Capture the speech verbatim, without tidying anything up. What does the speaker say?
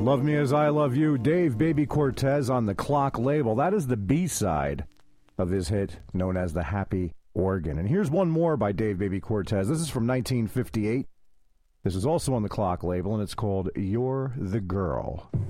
Love Me As I Love You, Dave Baby Cortez on the Clock label. That is the B-side of his hit known as The Happy Organ. And here's one more by Dave Baby Cortez. This is from nineteen fifty-eight. This is also on the Clock label, and it's called You're the Girl.